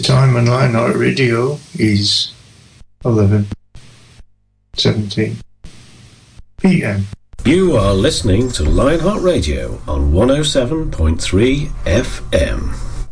time on Lionheart Radio is 11:17 p.m. You are listening to Lionheart Radio on 107.3 FM.